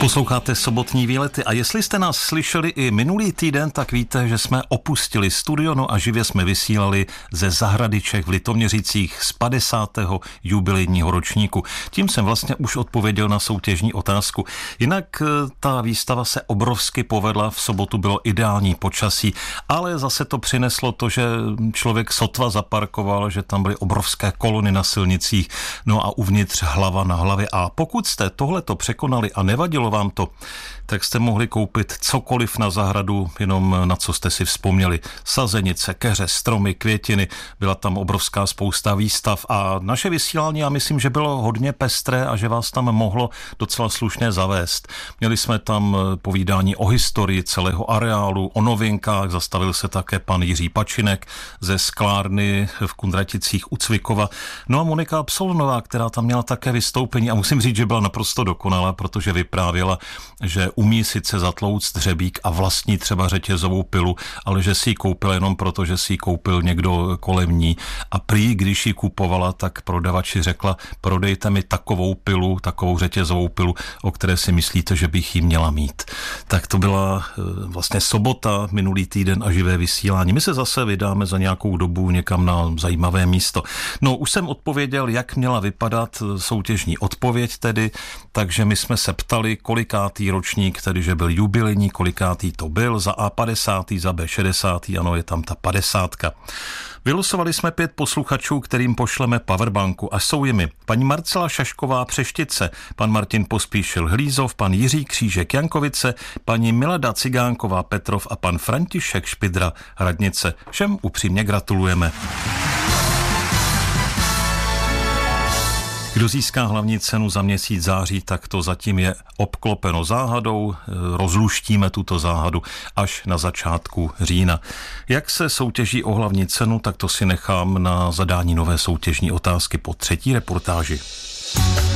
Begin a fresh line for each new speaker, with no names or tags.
Posloucháte Sobotní výlety a jestli jste nás slyšeli i minulý týden, tak víte, že jsme opustili studio, no a živě jsme vysílali ze zahrady Čech v Litoměřicích z 50. jubilejního ročníku. Tím jsem vlastně už odpověděl na soutěžní otázku. Jinak ta výstava se obrovsky povedla, v sobotu bylo ideální počasí, ale zase to přineslo to, že člověk sotva zaparkoval, že tam byly obrovské kolony na silnicích, no a uvnitř hlava na hlavě. A pokud jste tohleto překonali a nevadilo vám to, tak jste mohli koupit cokoliv na zahradu, jenom na co jste si vzpomněli. Sazenice, keře, stromy, květiny, byla tam obrovská spousta výstav a naše vysílání, já myslím, že bylo hodně pestré a že vás tam mohlo docela slušně zavést. Měli jsme tam povídání o historii celého areálu, o novinkách, zastavil se také pan Jiří Pačinek ze sklárny v Kunraticích u Cvikova. No a Monika Absolonová, která tam měla také vystoupení a musím říct, že byla naprosto dokonalá, protože vyprávěla, že umí sice zatlouct dřebík a vlastní třeba řetězovou pilu, ale že si ji koupil jenom proto, že si ji koupil někdo kolem ní. A prý, když ji kupovala, tak prodavači řekla, prodejte mi takovou pilu, takovou řetězovou pilu, o které si myslíte, že bych ji měla mít. Tak to byla vlastně sobota, minulý týden a živé vysílání. My se zase vydáme za nějakou dobu někam na zajímavé místo. No, už jsem odpověděl, jak měla vypadat soutěžní odpověď tedy, takže my jsme se ptali, kolikátý ročník, tedy že byl jubilejní, kolikátý to byl, za A50, za B60, ano, je tam ta 50. Vylosovali jsme 5 posluchačů, kterým pošleme powerbanku a jsou jimi paní Marcela Šašková Přeštice, pan Martin Pospíšil Hlízov, pan Jiří Křížek Jankovice, paní Milada Cigánková Petrov a pan František Špidra Radnice. Všem upřímně gratulujeme. Kdo získá hlavní cenu za měsíc září, tak to zatím je obklopeno záhadou. Rozluštíme tuto záhadu až na začátku října. Jak se soutěží o hlavní cenu, tak to si nechám na zadání nové soutěžní otázky po třetí reportáži.